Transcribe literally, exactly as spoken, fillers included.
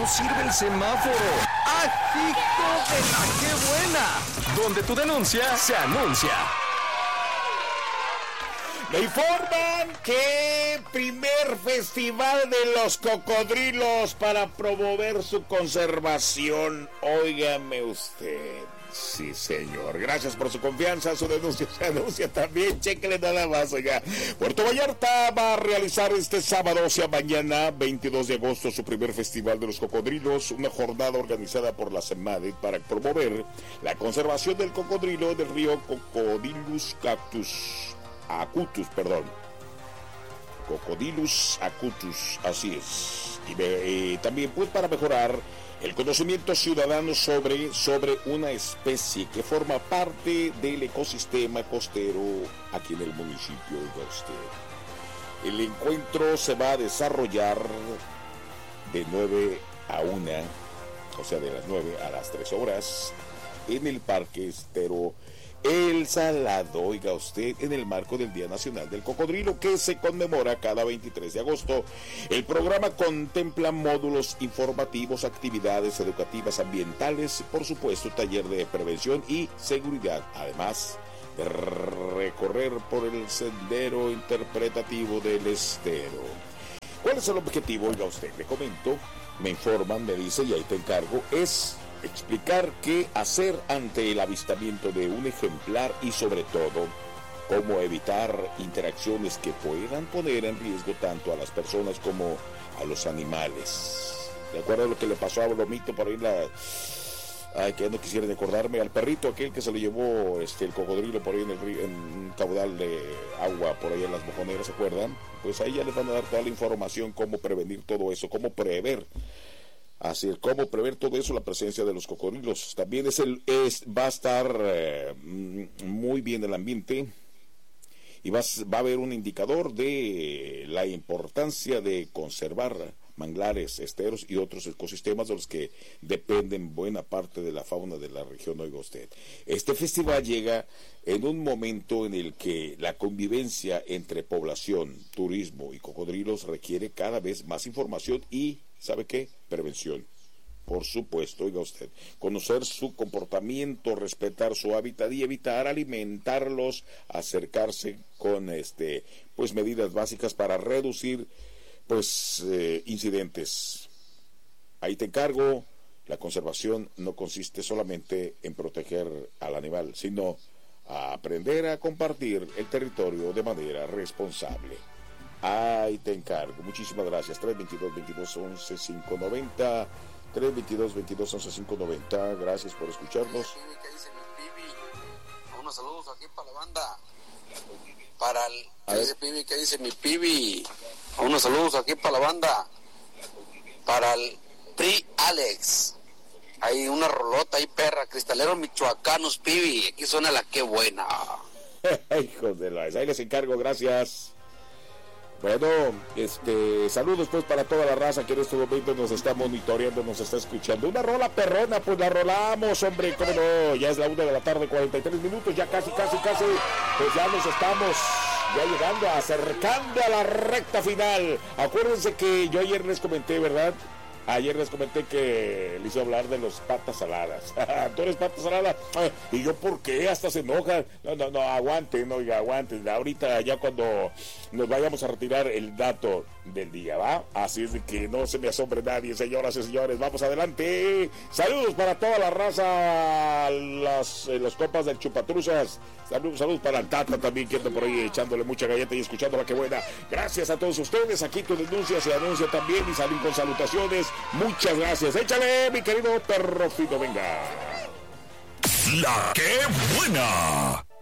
no sirve el semáforo. ¡Ajito de la qué buena! Donde tu denuncia se anuncia. Me informan que primer festival de los cocodrilos para promover su conservación. Óigame usted. Sí, señor. Gracias por su confianza. Su denuncia se anuncia también. Chéquele nada más, oiga. Puerto Vallarta va a realizar este sábado, o sea, mañana, veintidós de agosto, su primer festival de los cocodrilos. Una jornada organizada por la SEMADE para promover la conservación del cocodrilo del río Cocodylus cactus. Acutus, perdón. Cocodylus acutus, así es. Y eh, también pues para mejorar el conocimiento ciudadano sobre, sobre una especie que forma parte del ecosistema costero aquí en el municipio de usted. El encuentro se va a desarrollar de nueve a una, o sea de las nueve a las tres horas, en el Parque Estero El Salado, oiga usted, en el marco del Día Nacional del Cocodrilo, que se conmemora cada veintitrés de agosto. El programa contempla módulos informativos, actividades educativas ambientales, por supuesto, taller de prevención y seguridad, además de recorrer por el sendero interpretativo del estero. ¿Cuál es el objetivo? Oiga usted, le comento, me informan, me dice, y ahí te encargo, es explicar qué hacer ante el avistamiento de un ejemplar y sobre todo cómo evitar interacciones que puedan poner en riesgo tanto a las personas como a los animales. ¿De acuerdo a lo que le pasó a Lomito por ahí en la... Ay, que no quisiera recordarme, al perrito aquel que se lo llevó este, el cocodrilo por ahí en, el río, en un caudal de agua por ahí en las mojoneras, ¿se acuerdan? Pues ahí ya les van a dar toda la información, cómo prevenir todo eso, cómo prever. Así es, cómo prever todo eso, la presencia de los cocodrilos. También es el, es, va a estar eh, muy bien el ambiente y va, va a haber un indicador de la importancia de conservar manglares, esteros y otros ecosistemas de los que dependen buena parte de la fauna de la región, oiga usted. Este festival llega en un momento en el que la convivencia entre población, turismo y cocodrilos requiere cada vez más información y, ¿sabe qué? Prevención. Por supuesto, oiga usted, conocer su comportamiento, respetar su hábitat y evitar alimentarlos, acercarse con este, pues medidas básicas para reducir pues eh, incidentes. Ahí te encargo, la conservación no consiste solamente en proteger al animal, sino a aprender a compartir el territorio de manera responsable. Ahí te encargo. Muchísimas gracias. tres veintidós, veintidós, once, quinientos noventa. tres veintidós, veintidós, once, quinientos noventa. Gracias por escucharnos. ¿Qué dice mi pibi? Unos saludos aquí para la banda. Para el... ¿Qué dice pibi? ¿Qué dice mi pibi? Unos saludos aquí para la banda. Para el Tri Alex. Hay una rolota ahí, perra. Cristaleros michoacanos, pibi. Aquí suena la que buena. Hijos de la... Ahí les encargo, gracias. Bueno, este, saludos pues para toda la raza que en este momento nos está monitoreando, nos está escuchando. Una rola perrona, pues la rolamos, hombre, cómo no. Ya es la una de la tarde, cuarenta y tres minutos, ya casi, casi, casi, pues ya nos estamos ya llegando, acercando a la recta final. Acuérdense que yo ayer les comenté, ¿verdad? Ayer les comenté que les hice hablar de los patas saladas. ¿Tú eres patas saladas? ¿Y yo por qué? Hasta se enojan. No, no, no, aguanten, oiga, aguanten. Ahorita ya cuando nos vayamos a retirar el dato del día, ¿va? Así es de que no se me asombre nadie, señoras y señores. Vamos adelante. Saludos para toda la raza, las, eh, los compas del Chupatruzas. Saludos, saludos para el Tata también, que anda por ahí echándole mucha galleta y escuchando la que buena. Gracias a todos ustedes. Aquí tu denuncia se anuncia también y salen con salutaciones. Muchas gracias. Échale, mi querido perro fino, venga. La que buena.